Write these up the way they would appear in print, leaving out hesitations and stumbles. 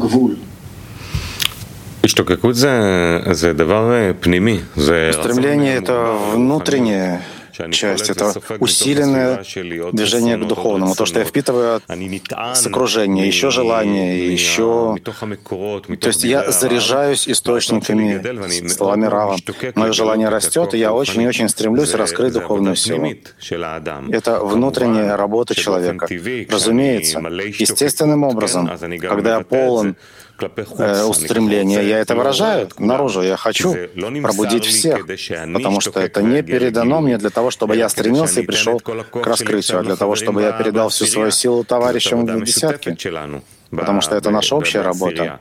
הגבול. השתוקקות זה דבר פנימי. Стремление — это внутренняя часть, это усиленное движение к духовному, то, что я впитываю с окружения, еще желание, еще... То есть я заряжаюсь источниками, словами Рава. Мое желание растет, и я очень и очень стремлюсь раскрыть духовную силу. Это внутренняя работа человека. Разумеется, естественным образом, когда я полон устремления, я это выражаю наружу. Я хочу пробудить всех, потому что это не передано мне для того, чтобы я стремился и пришел к раскрытию, а для того, чтобы я передал всю свою силу товарищам в десятке, потому что это наша общая работа.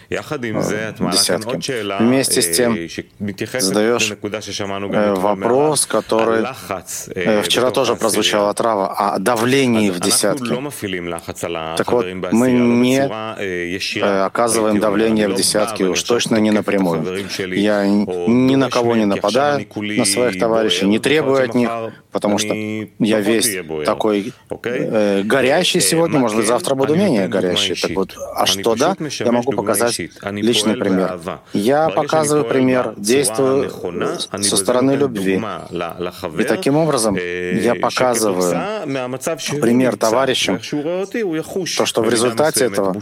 Десятки. Вместе с тем задаешь вопрос, который вчера тоже прозвучал от Рава, о давлении в десятке. Так вот, мы не оказываем давление в десятке, уж точно не напрямую. Я ни на кого не нападаю, на своих товарищей, не требую от них, потому что я весь такой горящий сегодня, может быть, завтра буду менее горящий. Так вот, а что да, я могу показать личный пример. Я показываю пример, действую со стороны любви. И таким образом я показываю пример товарищам, то, что в результате этого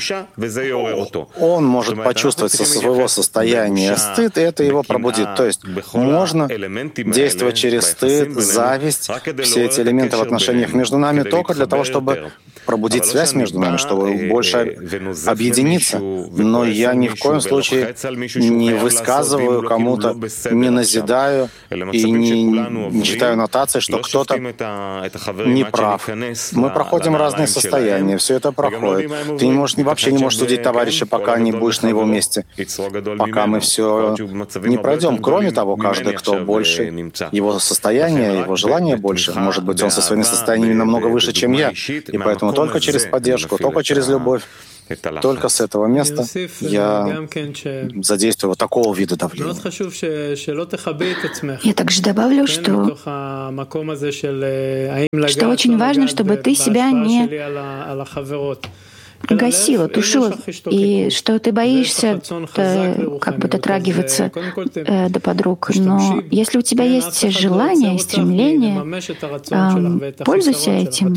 он может почувствовать со своего состояния стыд, и это его пробудит. То есть можно действовать через стыд, зависть, все эти элементы в отношениях между нами только для того, чтобы пробудить связь между нами, чтобы больше объединиться. Но я ни в коем случае не высказываю кому-то, не назидаю и не читаю нотации, что кто-то не прав. Мы проходим разные состояния, все это проходит. Ты вообще не можешь судить товарища, пока не будешь на его месте, пока мы все не пройдем. Кроме того, каждый, кто больше, его состояние, его желание больше, может быть, он со своими состояниями намного выше, чем я, и поэтому только через поддержку, только через любовь, только с этого места я задействую такого вида давления. Я также добавлю, что очень важно, чтобы ты себя не гасила, тушила, и что ты боишься как бы дотрагиваться до подруг. Но если у тебя есть желание и стремление, пользуйся этим.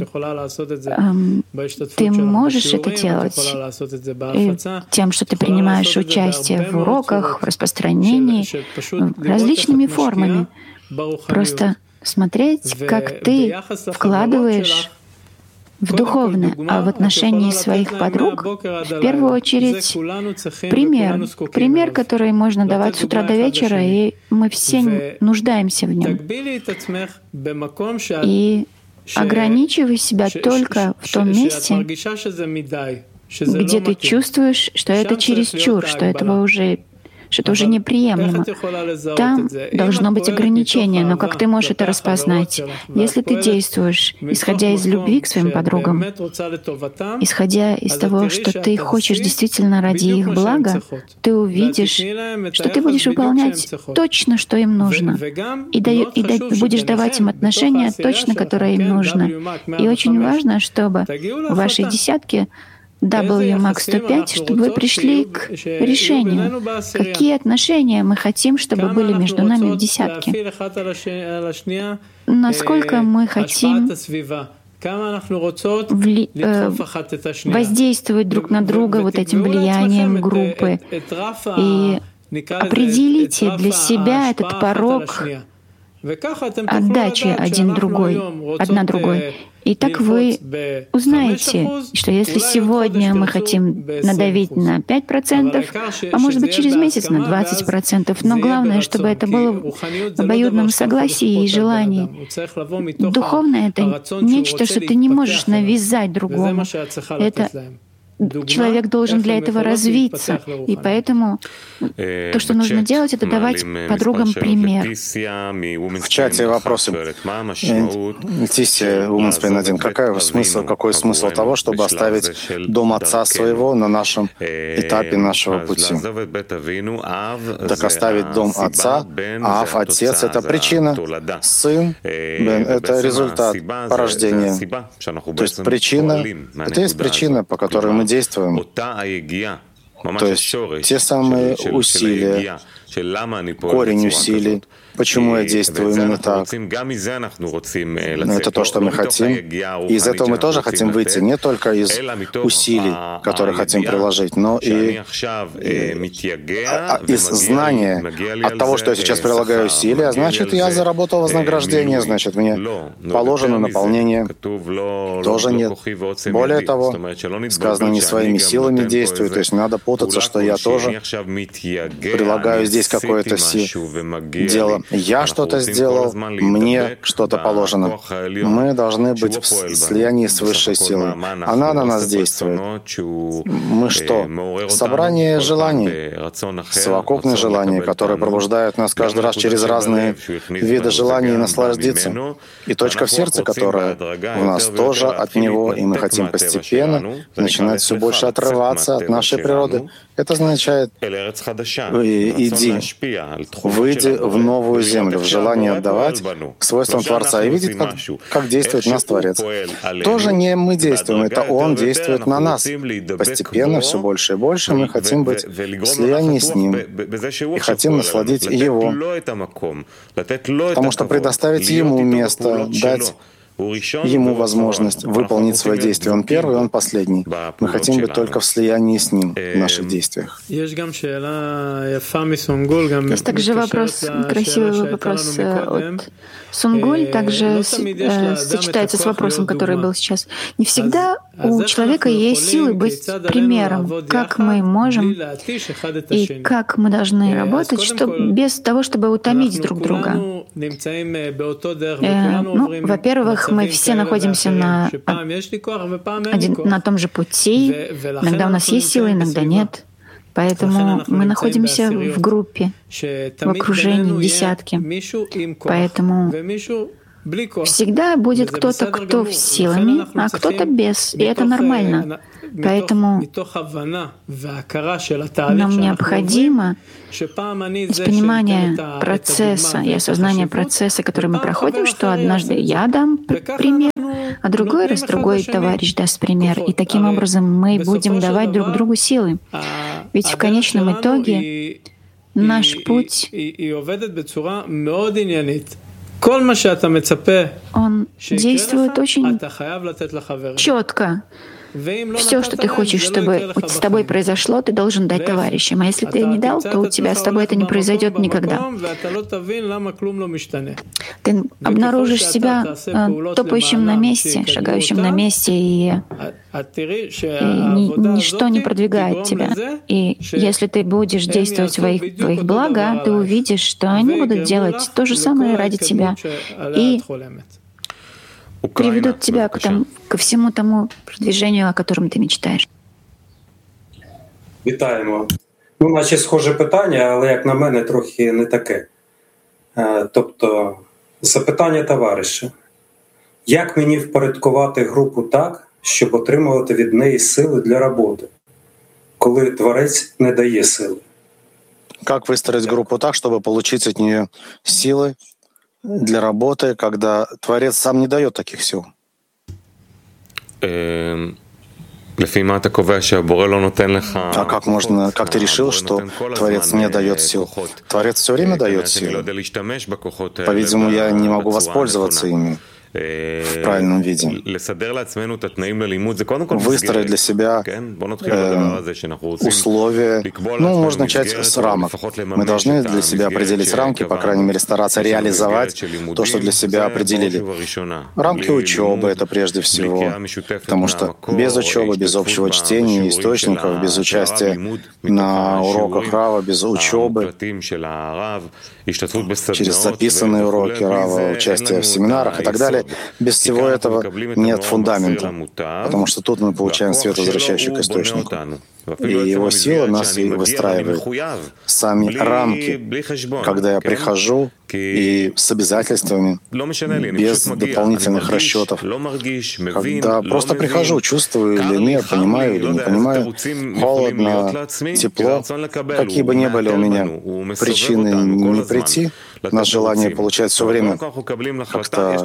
Ты можешь это делать тем, что ты принимаешь участие в уроках, в распространении, различными формами. Просто смотреть, как ты вкладываешь в духовное, а в отношении своих подруг, в первую очередь, пример, который можно давать с утра до вечера, и мы все нуждаемся в нем. И ограничивай себя только в том месте, где ты чувствуешь, что это чересчур, что это уже неприемлемо. Там должно быть ограничение, но как ты можешь это распознать? Если ты действуешь, исходя из любви к своим подругам, исходя из того, что ты хочешь действительно ради их блага, ты увидишь, что ты будешь выполнять точно, что им нужно, и будешь давать им отношения точно, которые им нужно. И очень важно, чтобы в вашей десятке WMAX 105, чтобы вы пришли к решению, какие отношения мы хотим, чтобы были между нами в десятке, насколько мы хотим воздействовать друг на друга вот этим влиянием группы. И определите для себя этот порог отдачи одна другой. И так вы узнаете, что если сегодня мы хотим надавить на 5%, а может быть через месяц на 20%, но главное, чтобы это было в обоюдном согласии и желании. Духовное — это нечто, что ты не можешь навязать другому. Человек должен для этого развиться, и поэтому то, что нужно делать, это давать подругам пример. В чате вопросы. Тисия, Women's 1. Какой смысл того, чтобы оставить дом отца своего на нашем этапе нашего пути? Так оставить дом отца, Ав, отец — это причина, сын, Бен — это результат порождения. То есть причина, это есть причина, по которой мы действуем. То есть те самые усилия, корень усилий, почему я действую именно так. Это то, что мы хотим. И из этого мы тоже хотим выйти, не только из усилий, которые хотим приложить, но и из знания. От того, что я сейчас прилагаю усилия, значит, я заработал вознаграждение, значит, мне положено наполнение. Тоже нет. Более того, сказано, не своими силами действую, то есть не надо путаться, что я тоже прилагаю здесь какое-то дело. Я что-то сделал, мне что-то положено. Мы должны быть в слиянии с высшей силой. Она на нас действует. Мы что? Собрание желаний, совокупные желания, которые пробуждают нас каждый раз через разные виды желаний насладиться. И точка в сердце, которая у нас тоже от него, и мы хотим постепенно начинать все больше отрываться от нашей природы. Это означает, иди, выйди в новую землю, в желание отдавать к свойствам Творца и видеть, как действует нас Творец. Тоже не мы действуем, это Он действует на нас. Постепенно, все больше и больше мы хотим быть в слиянии с Ним и хотим насладить Его, потому что предоставить Ему место, дать Ему возможность выполнить свои действия. Он первый, Он последний. Мы хотим быть только в слиянии с Ним в наших действиях. Есть также вопрос, красивый вопрос от Сунгуль, также сочетается с вопросом, который был сейчас. Не всегда у человека есть силы быть примером, как мы можем и как мы должны работать, без того, чтобы утомить друг друга. Во-первых, мы все находимся на том же пути. Иногда у нас есть силы, иногда нет. Поэтому мы находимся в группе, в окружении десятки. Поэтому всегда будет кто-то, кто с силами, а кто-то без. И это нормально. Поэтому нам необходимо из понимания процесса и осознания процесса, который мы проходим, что однажды я дам пример, а другой раз другой товарищ даст пример. И таким образом мы будем давать друг другу силы. Ведь в конечном итоге наш путь, он действует очень четко. Все, что ты хочешь, чтобы с тобой произошло, ты должен дать товарищам. А если ты не дал, то у тебя с тобой это не произойдет никогда. Ты обнаружишь себя топающим на месте, шагающим на месте, и ничто не продвигает тебя. И если ты будешь действовать в твоих блага, ты увидишь, что они будут делать то же самое ради тебя. И приведут тебя ко всему тому продвижению, о котором ти мечтаєш. Вітаємо. Наче схоже питання, але, як на мене, трохи не таке. Тобто, запитання товариша. Як мені впорядкувати групу так, щоб отримувати від неї сили для роботи, коли Творець не дає сили? Как выстроить группу так, чтобы получить от нее силы для работы, когда Творец сам не дает таких сил? А как ты решил, что Творец не дает сил? Творец все время дает силы. По-видимому, я не могу воспользоваться ими в правильном виде. Выстроить для себя условия. Можно начать с рамок. Мы должны для себя определить рамки, по крайней мере, стараться реализовать то, что для себя определили. Рамки учебы — это прежде всего, потому что без учебы, без общего чтения источников, без участия на уроках Рава, без учебы, через записанные уроки Рава, участие в семинарах и так далее, без всего этого нет фундамента, потому что тут мы получаем свет, возвращающий к источнику. И его сила нас и выстраивает. Сами рамки, когда я прихожу и с обязательствами, без дополнительных расчетов, когда просто прихожу, чувствую или нет, понимаю или не понимаю, холодно, тепло, какие бы ни были у меня причины не прийти, наше желание получать все время как-то...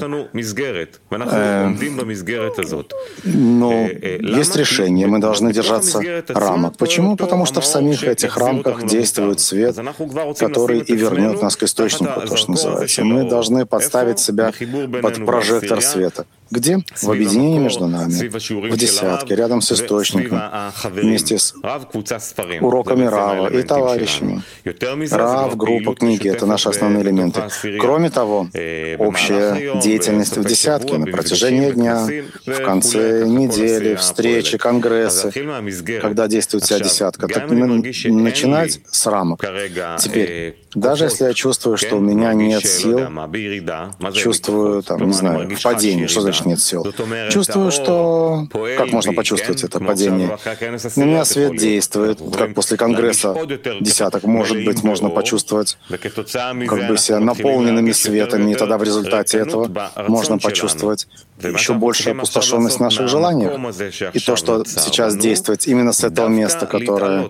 Но есть решение, мы должны держаться рамок. рамок. Почему? Потому что в самих этих рамках действует свет, который и вернет нас к источнику, то, что называется. Мы должны подставить себя под прожектор света. Где? В объединении между нами, в десятке, рядом с источником, вместе с уроками Рава и товарищами. Рав, группа, книги — это наши основные элементы. Кроме того, общая деятельность в десятке на протяжении дня, в конце недели, встречи, конгрессы, когда действует вся десятка. Так начинать с рамок. Теперь, даже если я чувствую, что у меня нет сил, чувствую, не знаю, падение, что значит нет сил? Чувствую, что... Как можно почувствовать это падение? На меня свет действует, как после конгресса десяток, может быть, можно почувствовать как бы себя наполненными светами, и тогда в результате этого можно почувствовать еще большую опустошенность в наших желаниях. И то, что сейчас действует именно с этого места, которое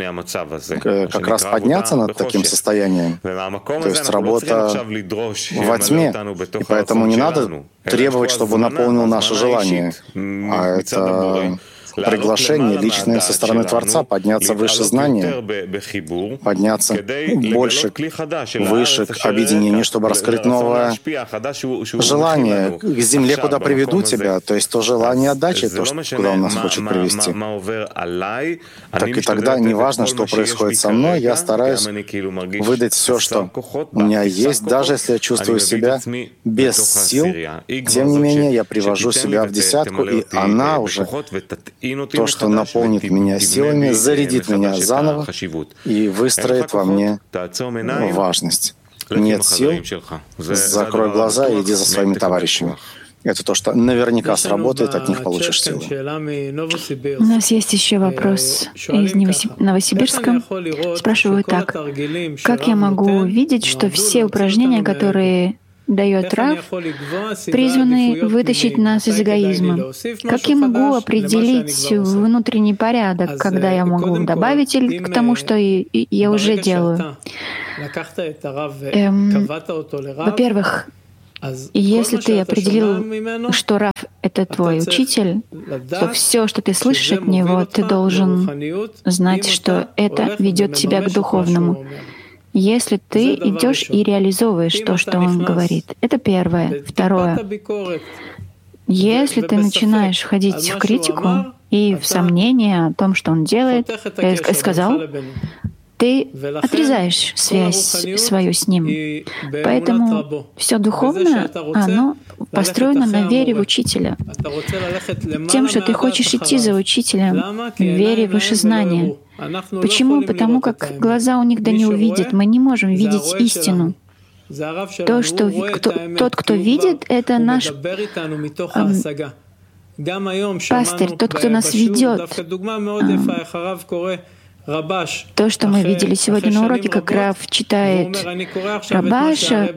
как раз подняться над таким состоянием, то есть работа во тьме, и поэтому не надо требовать, чтобы наполнил наше желание, а это приглашение личное со стороны Творца подняться выше знания, подняться выше к объединению, чтобы раскрыть новое желание к земле, куда приведу тебя, то есть то желание отдачи, то, куда он нас хочет привести. Так и тогда не важно, что происходит со мной, я стараюсь выдать все, что у меня есть, даже если я чувствую себя без сил, тем не менее я привожу себя в десятку, и она уже то, что наполнит меня силами, зарядит меня заново и выстроит во мне важность. Нет сил, закрой глаза и иди за своими товарищами. Это то, что наверняка сработает, от них получишь силу. У нас есть еще вопрос из Новосибирска. Спрашиваю так. Как я могу увидеть, что все упражнения, которые дает Рав, призваны вытащить нас из эгоизма? Как я могу определить внутренний порядок, когда я могу добавить к тому, что я уже делаю? Во-первых, если ты определил, что Рав — это твой учитель, то все, что ты слышишь от него, ты должен знать, что это ведет тебя к духовному. Если ты идешь и реализовываешь то, что он говорит. Это первое. Второе. Если ты начинаешь входить в критику и в сомнения о том, что он делает, сказал, ты отрезаешь связь свою с ним. Поэтому все духовное, оно построено на вере в учителя. Тем, что ты хочешь идти за учителем, в вере выше знания. Почему? Потому как глаза у них да не увидят. Мы не можем видеть истину. То, что тот, кто видит, это наш пастырь, тот, кто нас ведет. То, что мы видели сегодня на уроке, как Рав читает Рабаша,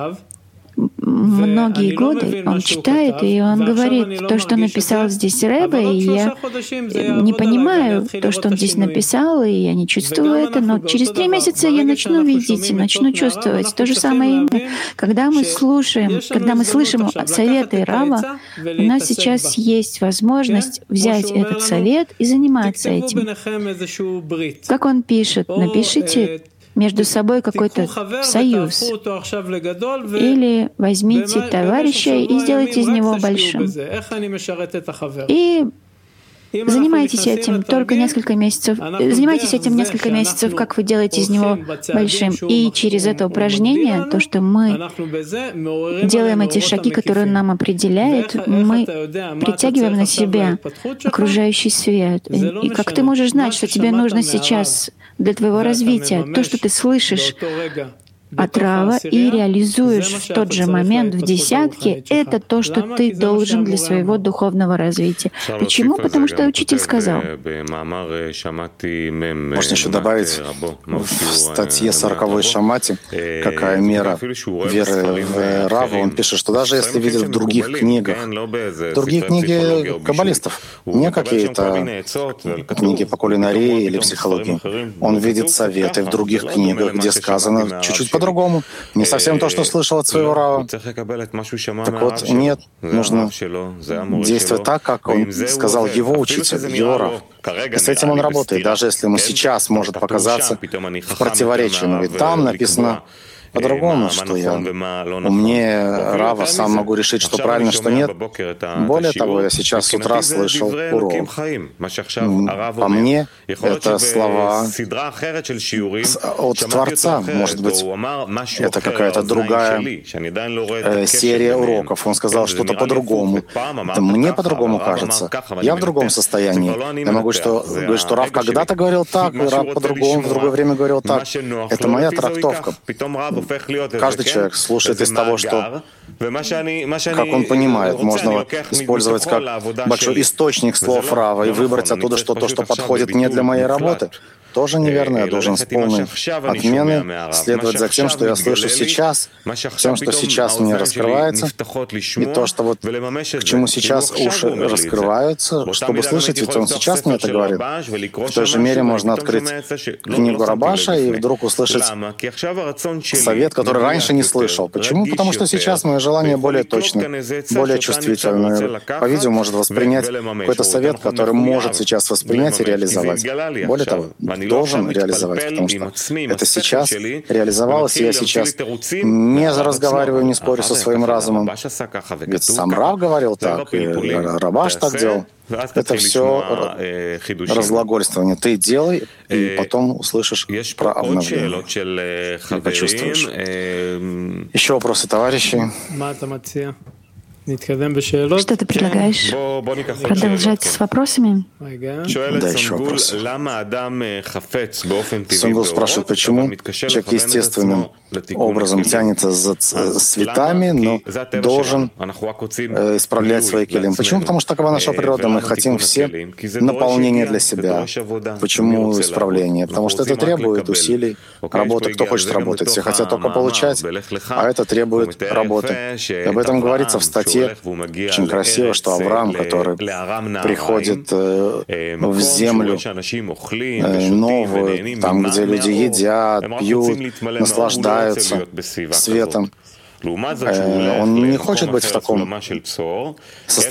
многие годы он читает, и он говорит, то, что написал здесь Ребе, и я не понимаю то, что он здесь написал, и я не чувствую это, но через 3 месяца я начну видеть, начну чувствовать. То же самое и мы. Когда мы слышим советы Рава, у нас сейчас есть возможность взять этот совет и заниматься этим. Как он пишет, напишите между собой какой-то союз. Или возьмите товарища и сделайте из него большим. И занимайтесь этим только несколько месяцев. Занимайтесь этим несколько месяцев, как вы делаете из него большим. И через это упражнение, то, что мы делаем эти шаги, которые он нам определяет, мы притягиваем на себя окружающий свет. И как ты можешь знать, что тебе нужно сейчас для твоего развития, то, что ты слышишь от Рава и реализуешь в тот же момент в десятке, это то, что ты должен для своего духовного развития. Почему? Потому что учитель сказал. Можно еще добавить в статье 40-й Шамати, какая мера веры в Рава. Он пишет, что даже если видит в других книгах, другие книги каббалистов, не какие-то книги по кулинарии или психологии, он видит советы в других книгах, где сказано чуть-чуть по-другому. Не совсем то, что слышал от своего Рава. Так вот, нет, нужно действовать так, как он сказал его учитель, его Рав. И с этим он работает, даже если ему сейчас может показаться в противоречии. Но ведь там написано по-другому, что я умнее Рава, сам могу решить, что правильно, что нет. Более того, я сейчас с утра слышал урок. По мне, это слова от Творца. Может быть, это какая-то другая серия уроков. Он сказал что-то по-другому. Это мне по-другому кажется. Я в другом состоянии. Я могу говорить, что Рав когда-то говорил так, и Рав по-другому в другое время говорил так. Это моя трактовка. Каждый человек слушает из того, что, как он понимает, можно использовать как большой источник слов Рава и выбрать оттуда что-то, что подходит не для моей работы. Тоже неверно. Я должен с полной отменой следовать за тем, что я слышу сейчас, тем, что сейчас мне раскрывается, и то, что вот к чему сейчас уши раскрываются, чтобы слышать, ведь он сейчас мне это говорит. В той же мере можно открыть книгу Рабаша и вдруг услышать совет, который раньше не слышал. Почему? Потому что сейчас мое желание более точное, более чувствительное. По-видимому, может воспринять какой-то совет, который может сейчас воспринять и реализовать. Более того, должен реализовать, потому что это сейчас реализовалось, и я сейчас не разговариваю, не спорю со своим разумом. Ведь сам Рав говорил так, и Рабаш так делал. Это все разглагольствование. Ты делай, и потом услышишь про обновление. И почувствуешь. Еще вопросы, товарищи? Что ты предлагаешь? Продолжать с вопросами? Да, еще вопрос. Сунгул спрашивает, почему человек естественным образом тянется за цветами, но должен исправлять свои келим. Почему? Потому что такова наша природа. Мы хотим все наполнения для себя. Почему исправление? Потому что это требует усилий, работы. Кто хочет работать? Все хотят только получать, а это требует работы. И об этом говорится в статье. Очень красиво, что Авраам, который приходит в землю новую, там, где люди едят, пьют, наслаждаются светом, он не хочет быть в таком состоянии.